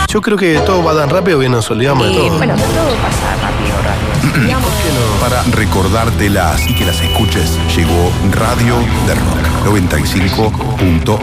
Yo creo que todo va tan rápido que nos olvidamos de todo. Bueno, todo pasa rápido. Digamos, ¿Por qué no? Para recordártelas y que las escuches, llegó Radio de Rock 95.1.